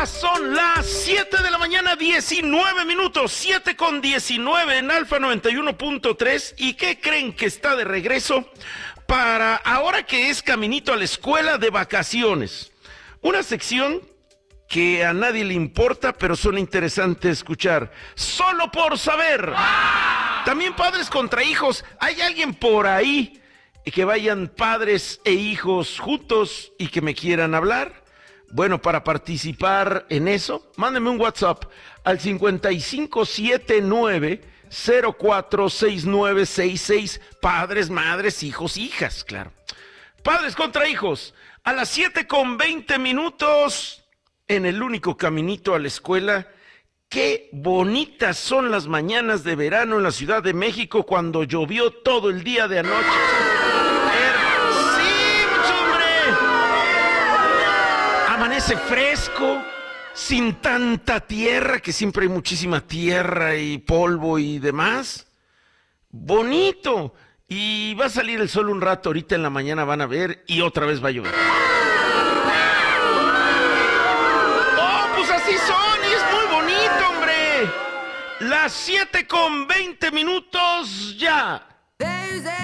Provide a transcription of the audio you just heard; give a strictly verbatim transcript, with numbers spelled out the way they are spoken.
Ya son las siete de la mañana, diecinueve minutos, siete con diecinueve en Alfa noventa y uno punto tres. ¿Y qué creen que está de regreso? Para ahora que es caminito a la escuela de vacaciones. Una sección que a nadie le importa, pero suena interesante escuchar. Solo por saber. También padres contra hijos. ¿Hay alguien por ahí que vayan padres e hijos juntos y que me quieran hablar? Bueno, para participar en eso, mándenme un WhatsApp al cincuenta y cinco setenta y nueve cero cuatro seis nueve seis seis. Padres, madres, hijos, hijas, claro. Padres contra hijos. A las siete con veinte minutos, en el único caminito a la escuela. Qué bonitas son las mañanas de verano en la Ciudad de México cuando llovió todo el día de anoche. ¡Sí, mucho hombre! Amanece fresco, sin tanta tierra, que siempre hay muchísima tierra y polvo y demás. Bonito. Y va a salir el sol un rato, ahorita en la mañana van a ver, y otra vez va a llover. ¡Oh, pues así son! Y es muy bonito, hombre. Las siete con veinte minutos ya.